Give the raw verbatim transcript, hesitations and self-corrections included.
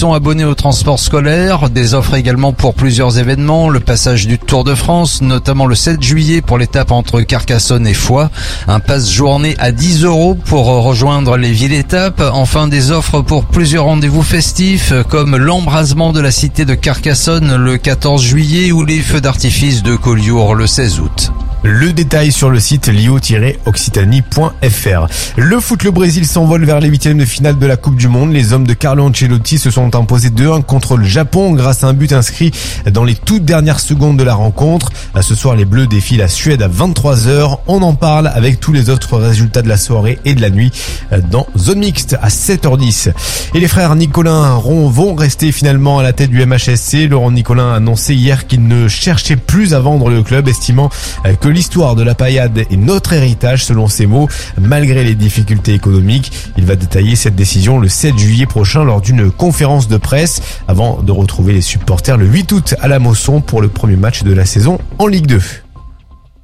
sont abonnés au transport scolaire. Des offres également pour plusieurs événements. Le passage du Tour de France, notamment le sept juillet pour l'étape entre Carcassonne et Foix. Un passe journée à dix euros pour rejoindre les villes-étapes. Enfin, des offres pour plusieurs rendez-vous festifs comme l'embrasement de la cité de Carcassonne le quatorze juillet ou les feux d'artifice de Collioure le seize août. Le détail sur le site lio tiret occitanie point f r. Le foot, le Brésil s'envole vers les huitièmes de finale de la Coupe du Monde. Les hommes de Carlo Ancelotti se sont imposés deux un contre le Japon grâce à un but inscrit dans les toutes dernières secondes de la rencontre. Ce soir, les Bleus défient la Suède à vingt-trois heures. On en parle avec tous les autres résultats de la soirée et de la nuit dans Zone Mixte à sept heures dix. Et les frères Nicolin vont rester finalement à la tête du M H S C. Laurent Nicolin a annoncé hier qu'il ne cherchait plus à vendre le club, estimant que l'histoire de la paillade est notre héritage, selon ses mots, malgré les difficultés économiques. Il va détailler cette décision le sept juillet prochain lors d'une conférence de presse avant de retrouver les supporters le huit août à la Mosson pour le premier match de la saison en Ligue deux.